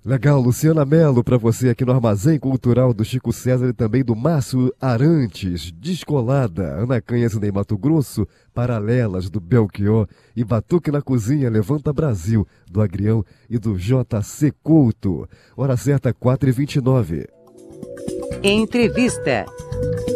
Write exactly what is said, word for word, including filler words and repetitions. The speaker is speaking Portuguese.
Legal, Luciana Mello, para você aqui no Armazém Cultural do Chico César e também do Márcio Arantes, Descolada, Ana Canhas e Ney Mato Grosso, Paralelas do Belchior e Batuque na Cozinha, Levanta Brasil, do Agrião e do J C Couto. Hora certa, quatro e vinte e nove. Entrevista.